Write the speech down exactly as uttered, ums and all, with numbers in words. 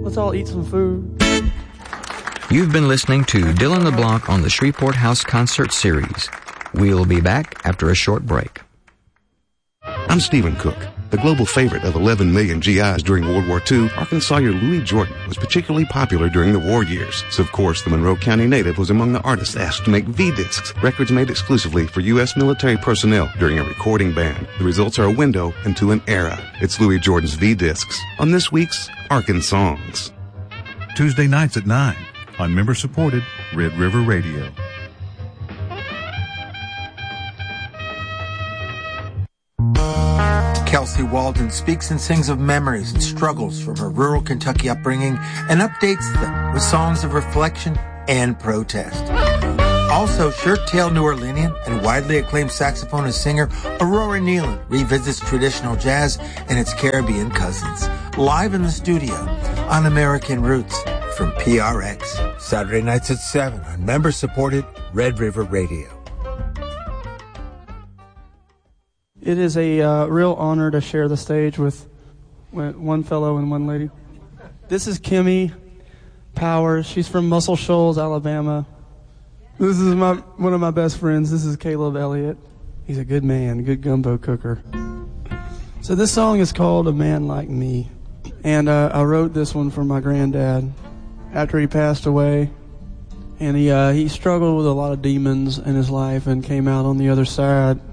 Let's all eat some food. You've been listening to Dylan LeBlanc on the Shreveport House Concert Series. We'll be back after a short break. I'm Stephen Cook. The global favorite of eleven million G Is during World War Two, Arkansasser Louis Jordan was particularly popular during the war years. So, of course, the Monroe County native was among the artists asked to make V-discs, records made exclusively for U S military personnel during a recording ban. The results are a window into an era. It's Louis Jordan's V-discs on this week's Arkansongs. Tuesday nights at nine on member-supported Red River Radio. Kelsey Walden speaks and sings of memories and struggles from her rural Kentucky upbringing and updates them with songs of reflection and protest. Also, shirt-tailed New Orleanian and widely acclaimed saxophonist singer Aurora Nealon revisits traditional jazz and its Caribbean cousins, live in the studio on American Roots from P R X. Saturday nights at seven on member-supported Red River Radio. It is a uh, real honor to share the stage with one fellow and one lady. This is Kimmy Powers. She's from Muscle Shoals, Alabama. This is my one of my best friends. This is Caleb Elliott. He's a good man, good gumbo cooker. So this song is called A Man Like Me. And uh, I wrote this one for my granddad after he passed away. And he uh, he struggled with a lot of demons in his life and came out on the other side.